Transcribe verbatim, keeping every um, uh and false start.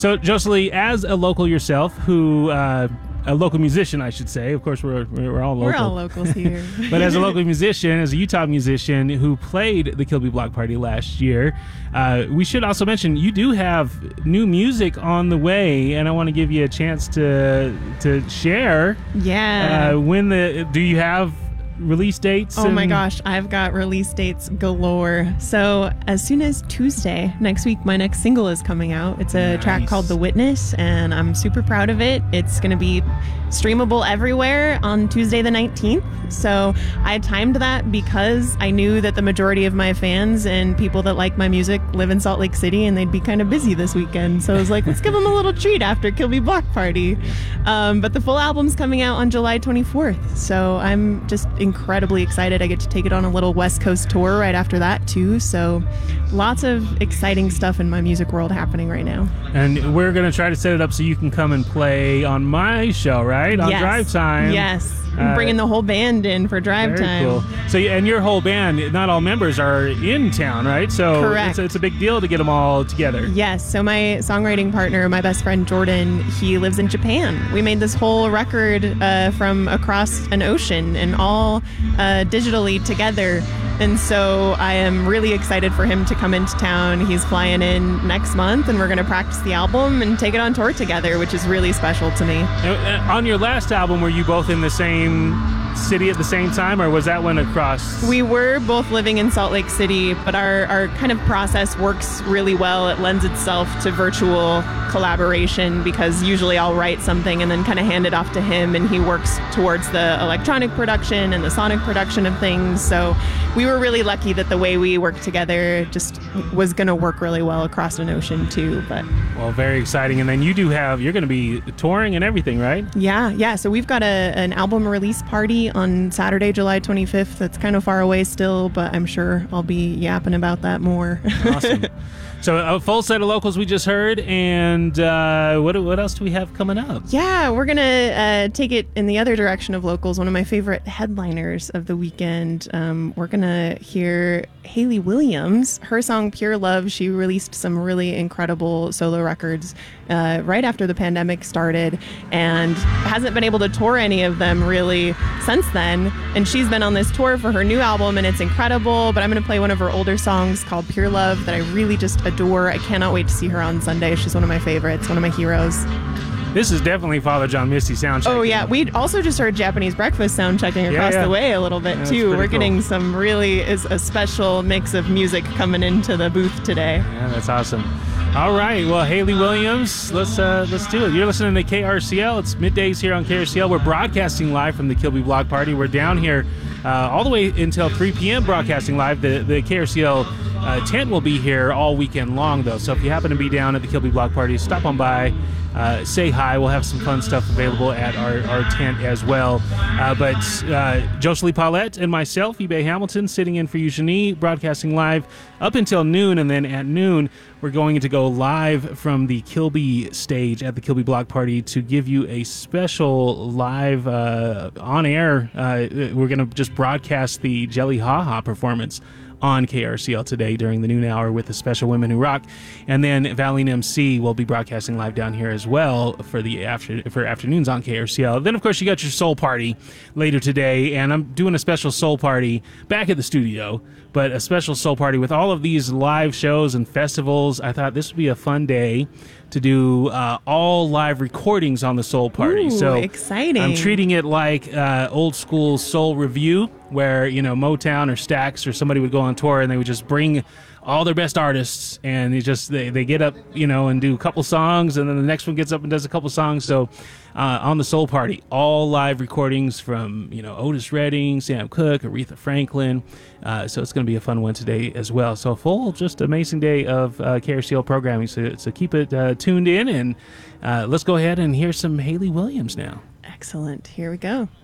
So, Jocelyn, as a local yourself, who uh, a local musician, I should say. Of course, we're we're all local. We're all locals here. But as a local musician, as a Utah musician who played the Kilby Block Party last year, uh, we should also mention you do have new music on the way, and I want to give you a chance to to share. Yeah. Uh, when the do you have release dates? Oh and... my gosh, I've got release dates galore. So as soon as Tuesday next week, my next single is coming out. It's a Nice. track called The Witness, and I'm super proud of it. It's going to be streamable everywhere on Tuesday the nineteenth. So I timed that because I knew that the majority of my fans and people that like my music live in Salt Lake City, and they'd be kind of busy this weekend. So I was like, let's give them a little treat after Kilby Block Party. Um, but the full album's coming out on July twenty-fourth. So I'm just incredibly excited. I get to take it on a little West Coast tour right after that too. So lots of exciting stuff in my music world happening right now. And we're going to try to set it up so you can come and play on my show, right? On Yes. Drive Time. Yes. I'm Uh, bringing the whole band in for Drive Very Time. cool. So, and your whole band, not all members are in town, right? So Correct. It's, it's a big deal to get them all together. Yes. So my songwriting partner, my best friend Jordan, he lives in Japan. We made this whole record uh, from across an ocean and all uh, digitally together. And so I am really excited for him to come into town. He's flying in next month, and we're going to practice the album and take it on tour together, which is really special to me. And, uh, on your last album, were you both in the same city at the same time, or was that one across? We were both living in Salt Lake City, but our, our kind of process works really well. It lends itself to virtual collaboration because usually I'll write something and then kind of hand it off to him, and he works towards the electronic production and the sonic production of things. So we were really lucky that the way we worked together just was going to work really well across an ocean too. But Well, very exciting. And then you do have, you're going to be touring and everything, right? yeah, yeah. So we've got a, an album release party on Saturday, July twenty-fifth. That's kind of far away still, but I'm sure I'll be yapping about that more. Awesome. So a full set of locals we just heard, and uh, what what else do we have coming up? Yeah, we're going to uh, take it in the other direction of locals. One of my favorite headliners of the weekend. Um, we're going to hear Hayley Williams. Her song Pure Love, she released some really incredible solo records uh, right after the pandemic started and hasn't been able to tour any of them really since then. And she's been on this tour for her new album, and it's incredible. But I'm going to play one of her older songs called Pure Love that I really just adore. I cannot wait to see her on Sunday. She's one of my favorites, one of my heroes. This is definitely Father John Misty sound check. Oh yeah, we also just heard Japanese breakfast sound checking across yeah. the way a little bit Yeah, too. that's We're pretty getting cool. some really is a special mix of music coming into the booth today. Yeah, that's awesome. All right, well, Hayley Williams, let's uh, let's do it. You're listening to K R C L. It's middays here on K R C L. We're broadcasting live from the Kilby Block Party. We're down here uh, all the way until three p.m. broadcasting live. The the K R C L uh, tent will be here all weekend long, though. So if you happen to be down at the Kilby Block Party, stop on by. Uh, say hi. We'll have some fun stuff available at our, our tent as well. Uh, but uh, Jocelyn Paulette and myself, eBay Hamilton, sitting in for Eugenie, broadcasting live up until noon. And then at noon, we're going to go live from the Kilby stage at the Kilby Block Party to give you a special live uh, on-air. Uh, we're going to just broadcast the Jelly Ha Ha performance on K R C L today during the noon hour with the special Women Who Rock. And then Valine M C will be broadcasting live down here as well for the after for afternoons on K R C L. Then, of course, you got your soul party later today, and I'm doing a special soul party back at the studio, but a special soul party with all of these live shows and festivals. I thought this would be a fun day to do uh, all live recordings on the soul party. Ooh, so exciting. I'm treating it like uh, old school soul review, where, you know, Motown or Stax or somebody would go on tour and they would just bring all their best artists, and they just they, they get up, you know, and do a couple songs, and then the next one gets up and does a couple songs. So uh, on the soul party, all live recordings from, you know, Otis Redding, Sam Cooke, Aretha Franklin. Uh, so it's going to be a fun one today as well. So a full, just amazing day of uh, K R C L programming. So, so keep it uh, tuned in, and uh, let's go ahead and hear some Hayley Williams now. Excellent. Here we go.